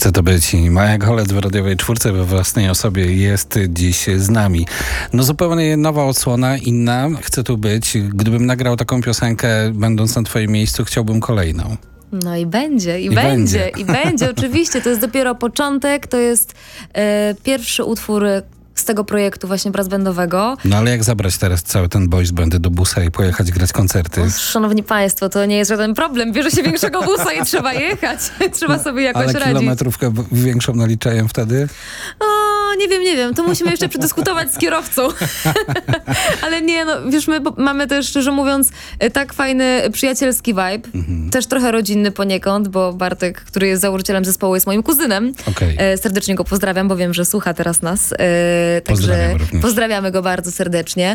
Chce to być i Maja Golec w Radiowej Czwórce we własnej osobie jest dziś z nami. No zupełnie nowa odsłona, inna. Chcę tu być. Gdybym nagrał taką piosenkę, będąc na twoim miejscu, chciałbym kolejną. No i będzie. Oczywiście, to jest dopiero początek, to jest pierwszy utwór z tego projektu właśnie brassbandowego. No ale jak zabrać teraz cały ten boys band do busa i pojechać grać koncerty? Szanowni Państwo, to nie jest żaden problem. Bierze się większego busa i trzeba jechać. Trzeba sobie jakoś radzić. Ale kilometrówkę większą naliczają wtedy? O, nie wiem. To musimy jeszcze przedyskutować z kierowcą. Ale nie, no wiesz, my mamy też, szczerze mówiąc, tak fajny przyjacielski vibe. Też trochę rodzinny poniekąd, bo Bartek, który jest założycielem zespołu, jest moim kuzynem. Okay. Serdecznie go pozdrawiam, bo wiem, że słucha teraz nas. Także pozdrawiamy go bardzo serdecznie.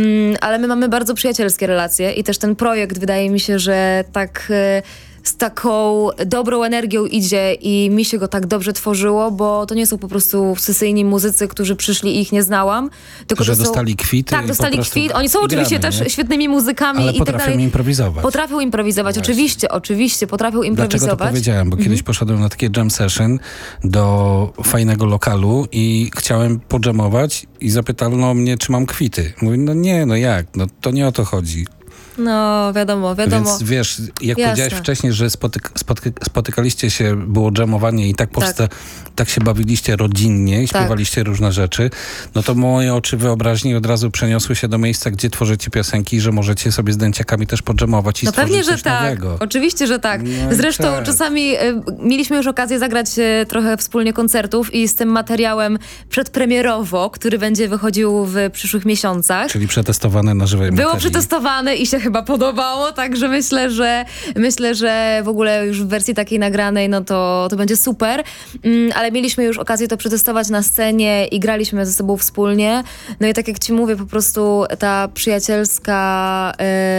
Ale my mamy bardzo przyjacielskie relacje i też ten projekt, wydaje mi się, że tak z taką dobrą energią idzie i mi się go tak dobrze tworzyło, bo to nie są po prostu sesyjni muzycy, którzy przyszli i ich nie znałam. Tylko że to dostali kwit. Tak, dostali kwit. Oni są oczywiście też świetnymi muzykami. Ale i potrafią tak dalej. improwizować. Potrafią improwizować, oczywiście potrafią improwizować. Dlaczego to powiedziałem? Bo kiedyś poszedłem na takie jam session do fajnego lokalu i chciałem podżamować i zapytano mnie, czy mam kwity. Mówię, no nie, no jak? No to nie o to chodzi. No, wiadomo. Więc wiesz, jak powiedziałeś wcześniej, że spotykaliście się, było dżemowanie i tak się bawiliście rodzinnie i śpiewaliście różne rzeczy, no to moje oczy wyobraźni od razu przeniosły się do miejsca, gdzie tworzycie piosenki, że możecie sobie z dęciakami też podżemować i no stworzyć pewnie, coś że tak. nowego. Oczywiście, że tak. No zresztą czasami mieliśmy już okazję zagrać trochę wspólnie koncertów i z tym materiałem przedpremierowo, który będzie wychodził w przyszłych miesiącach. Czyli przetestowane na żywej materii. Było przetestowane i się chyba podobało, także myślę, że w ogóle już w wersji takiej nagranej, no to będzie super. Ale mieliśmy już okazję to przetestować na scenie i graliśmy ze sobą wspólnie. No i tak jak ci mówię, po prostu ta przyjacielska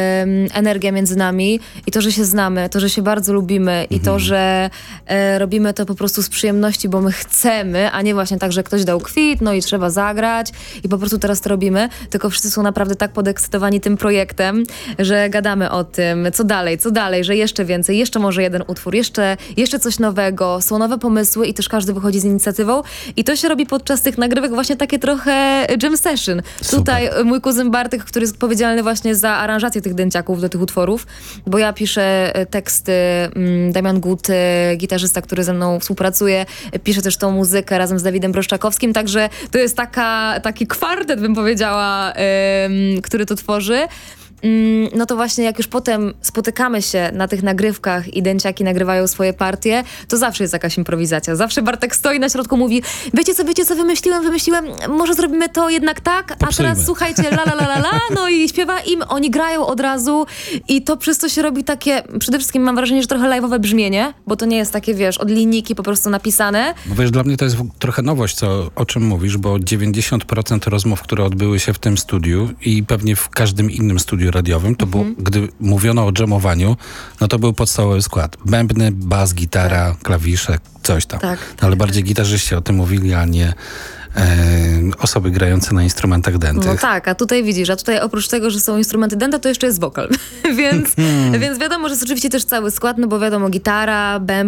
energia między nami i to, że się znamy, to, że się bardzo lubimy i to, że robimy to po prostu z przyjemności, bo my chcemy, a nie właśnie tak, że ktoś dał kwit, no i trzeba zagrać i po prostu teraz to robimy, tylko wszyscy są naprawdę tak podekscytowani tym projektem, że gadamy o tym, co dalej, że jeszcze więcej, jeszcze może jeden utwór, jeszcze coś nowego, są nowe pomysły i też każdy wychodzi z inicjatywą i to się robi podczas tych nagrywek właśnie takie trochę jam session. Super. Tutaj mój kuzyn Bartek, który jest odpowiedzialny właśnie za aranżację tych dęciaków do tych utworów, bo ja piszę teksty, Damian Gut, gitarzysta, który ze mną współpracuje, pisze też tą muzykę razem z Dawidem Broszczakowskim, także to jest taki kwartet, bym powiedziała, który to tworzy. No to właśnie jak już potem spotykamy się na tych nagrywkach i dęciaki nagrywają swoje partie, to zawsze jest jakaś improwizacja. Zawsze Bartek stoi na środku, mówi, wiecie co wymyśliłem, może zrobimy to jednak tak, a teraz słuchajcie, la, no i śpiewa im, oni grają od razu i to przez to się robi takie, przede wszystkim mam wrażenie, że trochę live'owe brzmienie, bo to nie jest takie, wiesz, od linijki po prostu napisane. Bo wiesz, dla mnie to jest trochę nowość, o czym mówisz, bo 90% rozmów, które odbyły się w tym studiu i pewnie w każdym innym studiu radiowym, to było, gdy mówiono o dżemowaniu, no to był podstawowy skład. Bębny, bas, gitara, klawisze, coś tam. Tak. Ale bardziej gitarzyści o tym mówili, a nie osoby grające na instrumentach dętych. No tak, a tutaj widzisz, oprócz tego, że są instrumenty dęte, to jeszcze jest wokal. więc wiadomo, że jest oczywiście też cały skład, no bo wiadomo, gitara, bęben,